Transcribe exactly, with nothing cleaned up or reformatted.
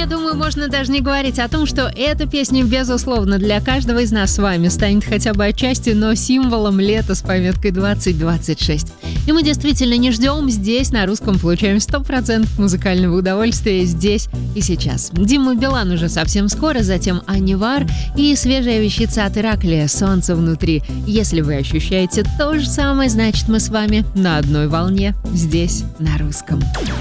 думаю, можно даже не говорить о том, что эта песня, безусловно, для каждого из нас с вами станет хотя бы отчасти, но символом лета с пометкой двадцать двадцать шесть. И мы действительно не ждем, здесь на русском получаем сто процентов музыкального удовольствия здесь и сейчас. Дима Билан уже совсем скоро, затем Анивар и свежая вещица от Ираклия «Солнце внутри». Если вы ощущаете то же самое, значит мы с вами на одной волне здесь на русском.